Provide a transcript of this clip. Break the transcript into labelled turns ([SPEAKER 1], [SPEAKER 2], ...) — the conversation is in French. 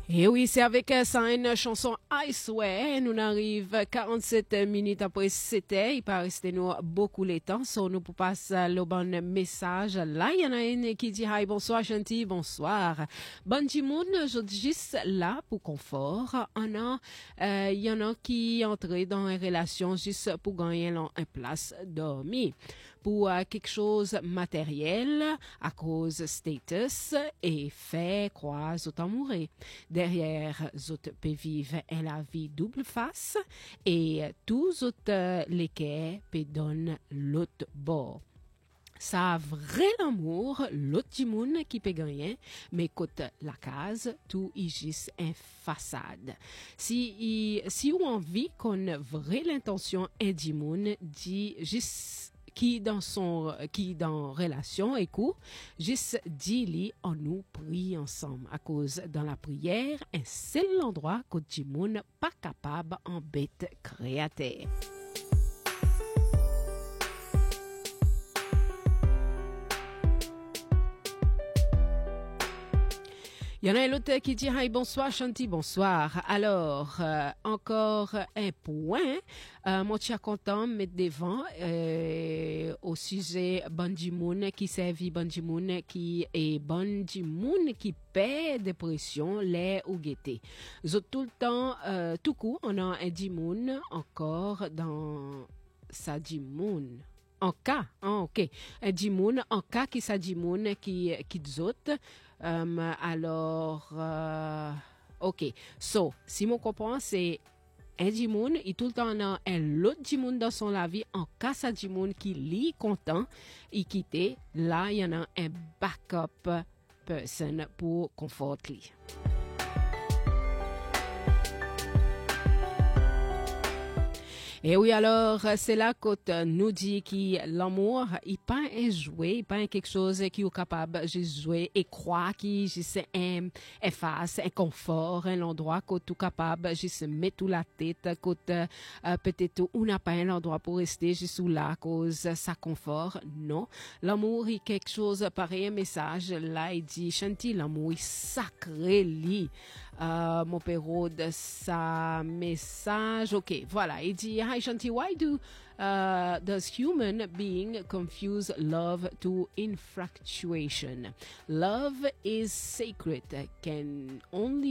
[SPEAKER 1] Et oui, c'est avec ça une chanson Ice Way. Nous arrivons 47 minutes après c'était. Il peut rester nous beaucoup de temps. So nous pour passer le bon message. Là, il y en a une qui dit hi, bonsoir, Chanty, bonsoir. Bon Jimoun, je dis juste là pour confort. Il y en a qui entrent dans une relation juste pour gagner une place dormir. Pour quelque chose matériel à cause status et fait croire autant mourir. Derrière, autres peuvent vivre la vie double face et tous autres lesquels peuvent donner l'autre bord. Ça a vrai l'amour, l'autre monde qui peut gagner, mais côté la case, tout est juste une façade. Si on envie qu'on vraie l'intention est du monde, dit juste qui dans relation écoute juste dit on nous prie ensemble à cause dans la prière un seul endroit que du monde pas capable en bête créateur. Il y en a l'autre qui dit hi, bonsoir Chanty, bonsoir. Alors, encore un point. Moi, je suis content de mettre devant au sujet Bandimoun qui servit Bandimoun qui est Bandimoun qui paie dépression, l'air ou gaieté. Tout le temps, tout coup, on a un Dimoun encore dans sa Dimoun. En cas, ok, un Dimoun, en cas qui sa Dimoun qui zot. Alors, ok. So, si mon comprend, c'est un Dimoun, il tout le temps a un autre Dimoun dans son la vie. En cas sa Dimoun qui lit content, il quitte. Là, il y en a un backup person pour conforter. Et oui, alors, c'est là qu'on nous dit que l'amour, il n'est pas un jouet, il n'est pas quelque chose qui est capable de jouer et croire qu'il c'est un efface, un confort, un endroit qu'on est capable de se mettre la tête, qu'on peut-être on n'a pas un endroit pour rester juste là à cause ça confort. Non, l'amour est quelque chose pareil, un message. Là, il dit, Chanty, l'amour est sacré, lit. Mon père de sa message. Ok, voilà. Il dit, hi Chanty, why does human being confuse love to infatuation? Love is sacred, can only